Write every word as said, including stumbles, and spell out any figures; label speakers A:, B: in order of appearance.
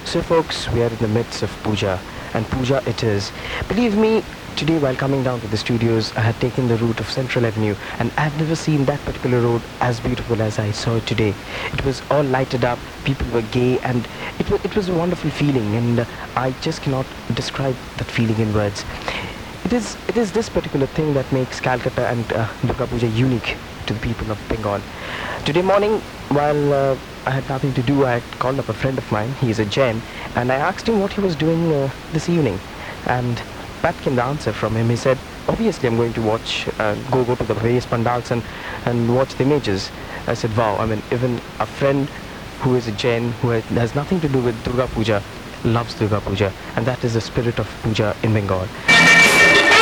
A: So folks, we are in the midst of puja, and puja it is. Believe me, today while coming down to the studios, I had taken the route of Central Avenue, and I've never seen that particular road as beautiful as I saw it today. It was all lighted up, people were gay, and it was, it was a wonderful feeling, and uh, I just cannot describe that feeling in words. It is, it is this particular thing that makes Calcutta and uh, Durga Puja unique to the people of Bengal. Today morning, while uh, I had nothing to do, I had called up a friend of mine, he is a Jain, and I asked him what he was doing uh, this evening. And that came the answer from him. He said, obviously I'm going to watch, uh, go go to the various pandals and, and watch the images. I said, wow, I mean, even a friend who is a Jain, who has nothing to do with Durga Puja, loves Durga Puja, and that is the spirit of Puja in Bengal.